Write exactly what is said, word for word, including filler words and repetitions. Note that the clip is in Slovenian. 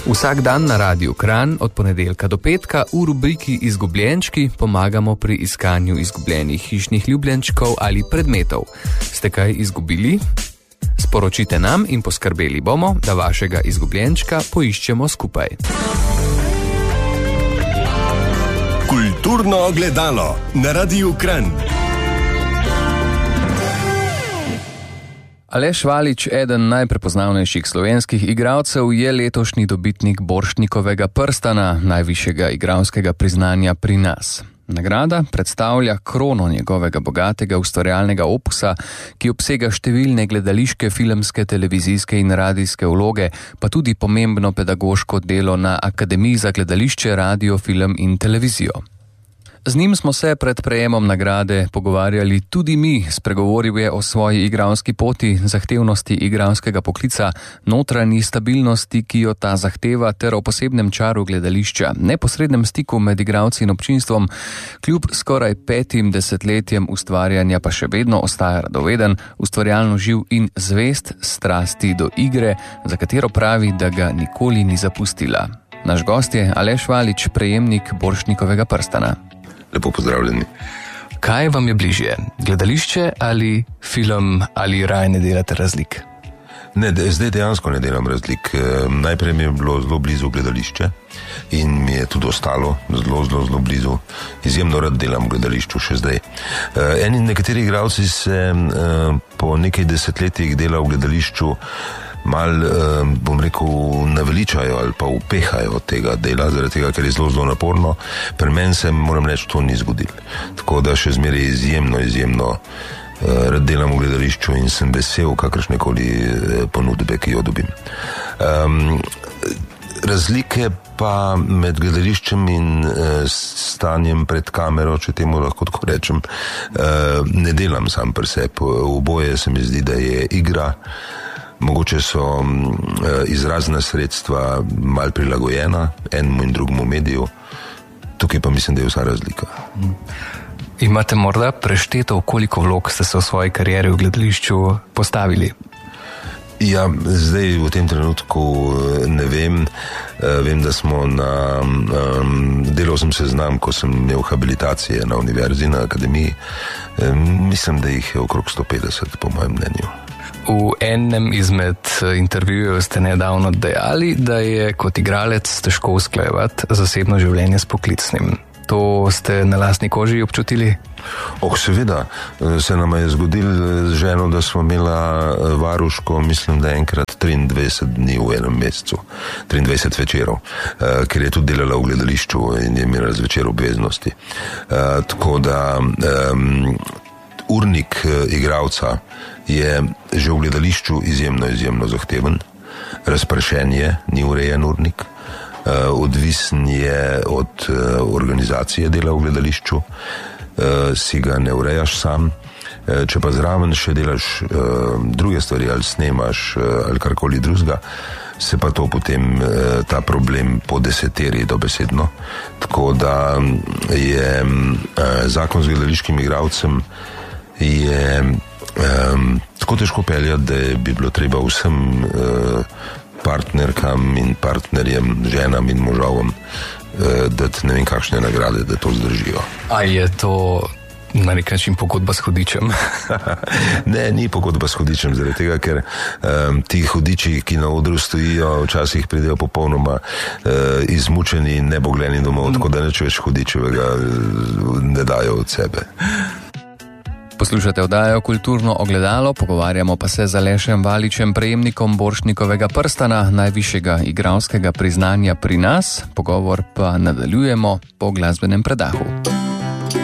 Vsak dan na Radiu Kranj od ponedeljka do petka v rubriki Izgubljenčki pomagamo pri iskanju izgubljenih hišnih ljubljenčkov ali predmetov. Ste kaj izgubili? Sporočite nam in poskrbeli bomo, da vašega izgubljenčka poiščemo skupaj. Kulturno ogledalo na Radiu Kranj. Aleš Valič, eden najprepoznavnejših slovenskih igralcev, je letošnji dobitnik Borštnikovega prstana, najvišjega igralskega priznanja pri nas. Nagrada predstavlja krono njegovega bogatega ustvarjalnega opusa, ki obsega številne gledališke, filmske, televizijske in radijske vloge, pa tudi pomembno pedagoško delo na Akademiji za gledališče, radio, film in televizijo. Z njim smo se pred prejemom nagrade pogovarjali tudi mi. Spregovoril je o svoji igralski poti, zahtevnosti igralskega poklica, notranji stabilnosti, ki jo ta zahteva, ter o posebnem čaru gledališča, neposrednem stiku med igralci in občinstvom. Kljub skoraj petim desetletjem ustvarjanja pa še vedno ostaja radoveden, ustvarjalno živ in zvest strasti do igre, za katero pravi, da ga nikoli ni zapustila. Naš gost je Aleš Valič, prejemnik Borštnikovega prstana. Lepo pozdravljeni. Kaj vam je bližje? Gledališče ali film ali raje ne delate razlik? Ne, zdaj dejansko ne delam razlik. Najprej mi je bilo zelo blizu gledališče in mi je tudi ostalo zelo, zelo, zelo blizu. Izjemno rad delam v gledališču še zdaj. Eni nekateri igralci se po nekaj desetletjih dela v gledališču mal, bom rekel, naveličajo ali pa upehajo tega dela, zaradi tega, ker je zelo, zelo naporno. Pri meni se, moram reči, to ni zgodilo. Tako da še zmeraj izjemno, izjemno rad delam v gledališču in sem vesel kakršnekoli ponudbe, ki jo dobim. Um, razlike pa med gledališčem in uh, stanjem pred kamero, če temu lahko tako rečem, uh, ne delam sam pri sebi. Oboje se mi zdi, da je igra. Mogoče so izrazna sredstva mal prilagojena enemu in drugemu mediju, tukaj pa mislim, da je vsa razlika. Imate morda prešteto, koliko vlog ste se v svoji karieri v gledališču postavili? Ja, zdaj v tem trenutku ne vem. Vem, da smo na... Um, delal sem seznam, ko sem imel habilitacije na univerzi, na akademiji. Mislim, da jih je okrog sto petdeset, po mojem mnenju. V enem izmed intervjujev ste nedavno dejali, da je kot igralec težko usklajevati zasebno življenje s poklicnim. To ste na lastni koži občutili? Oh, seveda. Se nam je zgodilo z ženo, da smo imela varuško, mislim, da enkrat triindvajset dni v enem mesecu, triindvajset večerov, ker je tudi delala v gledališču in je imela zvečer obveznosti. Tako da um, urnik igralca je že v gledališču izjemno, izjemno zahteven. Razpršen je, ni urejen urnik. Odvisen je od organizacije dela v gledališču. Si ga ne urejaš sam. Če pa zraven še delaš druge stvari, ali snemaš, ali karkoli drugega, se pa to potem, ta problem podeseteri dobesedno. Tako da je zakon z gledališkim igralcem je um, tako težko peljati, da bi bilo treba vsem uh, partnerkam in partnerjem, ženam in možovom uh, dati ne vem kakšne nagrade, da to zdržijo. A je to na nek način pogodba s hudičem? Ne, ni pogodba s hudičem, zaradi tega, ker um, ti hudiči, ki na odru stojijo, včasih pridejo popolnoma uh, izmučeni in nebogljeni domov, no. Tako da neč več hudičevega ne dajo od sebe. Poslušate oddajo Kulturno ogledalo, pogovarjamo pa se z Alešem Valičem, prejemnikom Borštnikovega prstana, najvišjega igralskega priznanja pri nas. Pogovor pa nadaljujemo po glasbenem predahu.